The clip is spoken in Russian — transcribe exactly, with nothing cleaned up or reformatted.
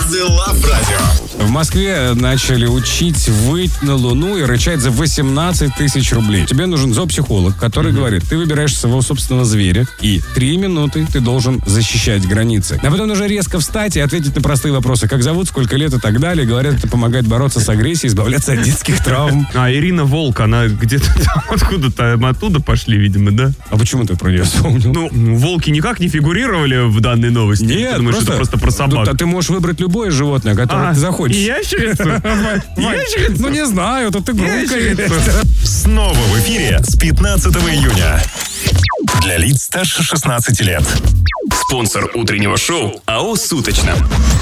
Лав Радио. В Москве начали учить выть на Луну и рычать за восемнадцать тысяч рублей. Тебе нужен зоопсихолог, который mm-hmm. говорит, ты выбираешь своего собственного зверя, и три минуты ты должен защищать границы. А потом нужно резко встать и ответить на простые вопросы. Как зовут, сколько лет и так далее. Говорят, это помогает бороться с агрессией, избавляться от детских травм. А Ирина Волк, она где-то там откуда-то оттуда пошли, видимо, да? А почему ты про нее вспомнил? Ну, волки никак не фигурировали в данной новости. Нет, ты думаешь, просто, это просто про собак. А ты можешь выбрать любое животное, которое а, ты захочешь. Ящерицу? Ящерицу? Ну не знаю, тут игрушка есть. Снова в эфире с пятнадцатого июня. Для лиц старше шестнадцати лет. Спонсор утреннего шоу АО «Суточно».